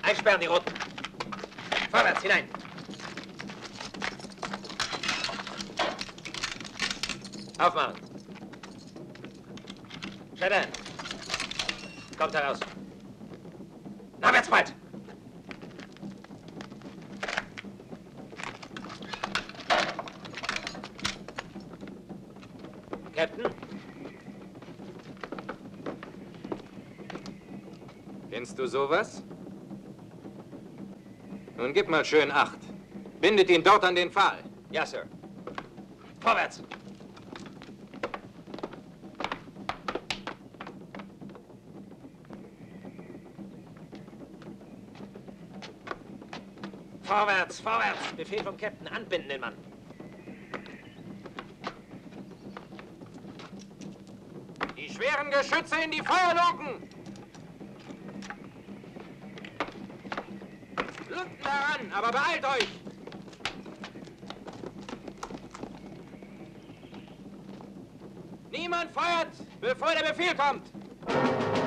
Einsperren die Roten. Vorwärts, hinein. Aufmachen. Sheridan. Kommt heraus. Nachwärts bald. Captain? Kennst du sowas? Nun gib mal schön Acht. Bindet ihn dort an den Pfahl. Ja, Sir. Vorwärts. Vorwärts, vorwärts. Befehl vom Captain. Anbinden den Mann. Die schweren Geschütze in die Feuerluken! Lunten heran, aber beeilt euch! Niemand feuert, bevor der Befehl kommt!